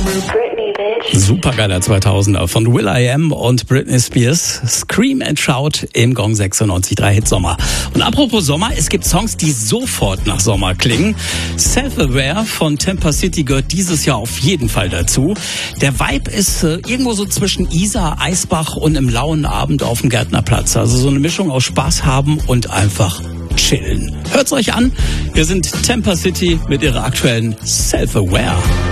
Supergeiler 2000er von will.i.am und Britney Spears. Scream and Shout im Gong 96.3 Hit Sommer. Und apropos Sommer, es gibt Songs, die sofort nach Sommer klingen. Self-Aware von Temper City gehört dieses Jahr auf jeden Fall dazu. Der Vibe ist irgendwo so zwischen Isar, Eisbach und einem lauen Abend auf dem Gärtnerplatz. Also so eine Mischung aus Spaß haben und einfach chillen. Hört's euch an. Wir sind Temper City mit ihrer aktuellen Self-Aware.